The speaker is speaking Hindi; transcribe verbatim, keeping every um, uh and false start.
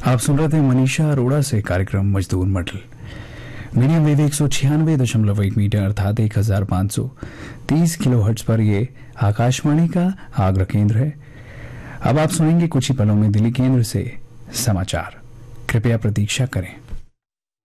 आप सुन रहे थे मनीषा अरोड़ा से कार्यक्रम मजदूर मडल। मीडियम वेव एक सौ छियानवे दशमलव एक मीटर अर्थात एक हजार पांच सौ तीस किलो हर्ट्ज पर ये आकाशवाणी का आगरा केंद्र है। अब आप सुनेंगे कुछ ही पलों में दिल्ली केंद्र से समाचार। कृपया प्रतीक्षा करें।